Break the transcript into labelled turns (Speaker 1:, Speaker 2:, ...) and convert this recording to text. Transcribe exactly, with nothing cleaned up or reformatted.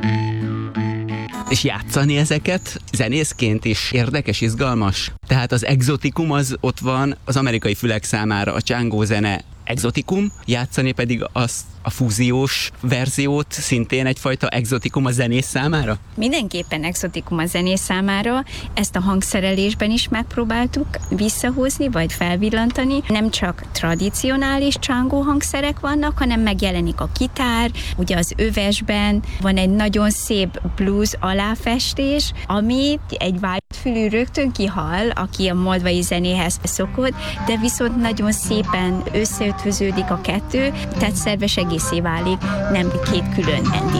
Speaker 1: És játszani ezeket zenészként is érdekes, izgalmas. Tehát az egzotikum az ott van az amerikai fülek számára, a csangó zene egzotikum, játszani pedig az a fúziós verziót szintén egyfajta egzotikum a zenész számára?
Speaker 2: Mindenképpen egzotikum a zenész számára. Ezt a hangszerelésben is megpróbáltuk visszahozni, vagy felvillantani. Nem csak tradicionális csangó hangszerek vannak, hanem megjelenik a gitár, ugye az övesben van egy nagyon szép blues aláfestés, ami egy vágyfülű rögtön kihall, aki a moldvai zenéhez szokott, de viszont nagyon szépen összeötvöződik a kettő, tehát szerves egészé válik, nem két külön entitás.